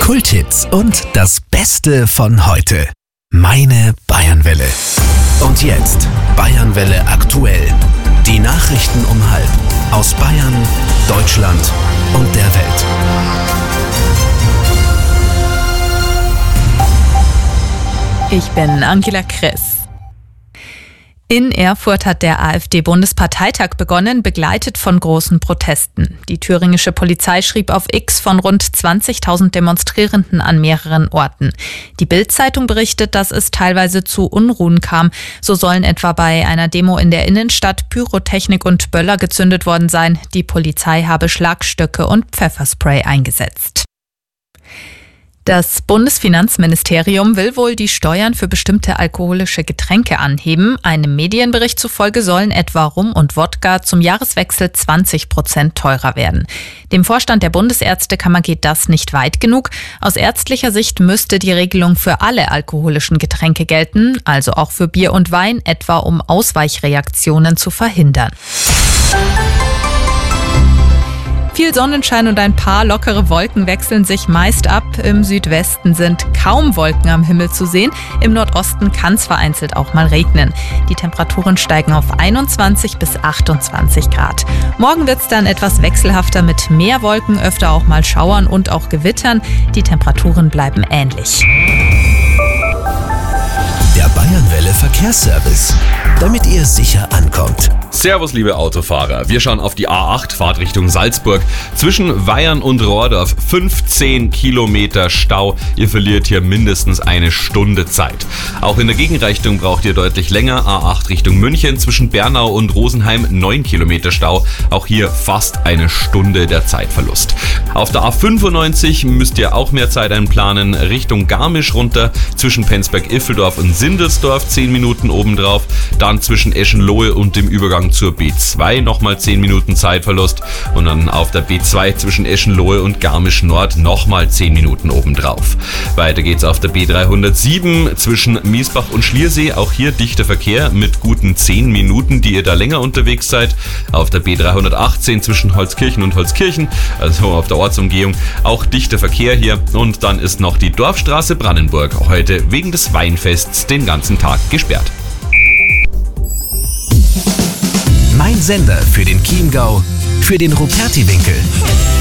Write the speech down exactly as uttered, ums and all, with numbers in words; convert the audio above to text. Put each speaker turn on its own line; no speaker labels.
Kulthits und das Beste von heute. Meine Bayernwelle. Und jetzt Bayernwelle aktuell. Die Nachrichten um halb aus Bayern, Deutschland und der Welt.
Ich bin Angela Kress. In Erfurt hat der AfD-Bundesparteitag begonnen, begleitet von großen Protesten. Die thüringische Polizei schrieb auf X von rund zwanzigtausend Demonstrierenden an mehreren Orten. Die Bild-Zeitung berichtet, dass es teilweise zu Unruhen kam. So sollen etwa bei einer Demo in der Innenstadt Pyrotechnik und Böller gezündet worden sein. Die Polizei habe Schlagstöcke und Pfefferspray eingesetzt. Das Bundesfinanzministerium will wohl die Steuern für bestimmte alkoholische Getränke anheben. Einem Medienbericht zufolge sollen etwa Rum und Wodka zum Jahreswechsel zwanzig Prozent teurer werden. Dem Vorstand der Bundesärztekammer geht das nicht weit genug. Aus ärztlicher Sicht müsste die Regelung für alle alkoholischen Getränke gelten, also auch für Bier und Wein, etwa um Ausweichreaktionen zu verhindern. Viel Sonnenschein und ein paar lockere Wolken wechseln sich meist ab. Im Südwesten sind kaum Wolken am Himmel zu sehen. Im Nordosten kann es vereinzelt auch mal regnen. Die Temperaturen steigen auf einundzwanzig bis achtundzwanzig Grad. Morgen wird es dann etwas wechselhafter mit mehr Wolken, öfter auch mal Schauern und auch Gewittern. Die Temperaturen bleiben ähnlich.
Der Bayernwelle Verkehrsservice, damit ihr sicher ankommt.
Servus, liebe Autofahrer. Wir schauen auf die A acht, Fahrt Richtung Salzburg. Zwischen Weyern und Rohrdorf fünfzehn Kilometer Stau. Ihr verliert hier mindestens eine Stunde Zeit. Auch in der Gegenrichtung braucht ihr deutlich länger. A acht Richtung München, zwischen Bernau und Rosenheim neun Kilometer Stau. Auch hier fast eine Stunde der Zeitverlust. Auf der A fünfundneunzig müsst ihr auch mehr Zeit einplanen. Richtung Garmisch runter, zwischen Penzberg-Iffeldorf und Sindelsdorf zehn Minuten obendrauf. Dann zwischen Eschenlohe und dem Übergang zur B zwei nochmal zehn Minuten Zeitverlust und dann auf der B zwei zwischen Eschenlohe und Garmisch Nord nochmal zehn Minuten obendrauf. Weiter geht's auf der B dreihundertsieben zwischen Miesbach und Schliersee, auch hier dichter Verkehr mit guten zehn Minuten, die ihr da länger unterwegs seid. Auf der B dreihundertachtzehn zwischen Holzkirchen und Holzkirchen, also auf der Ortsumgehung, auch dichter Verkehr hier. Und dann ist noch die Dorfstraße Brandenburg heute wegen des Weinfests den ganzen Tag gesperrt.
Mein Sender für den Chiemgau, für den Rupertiwinkel.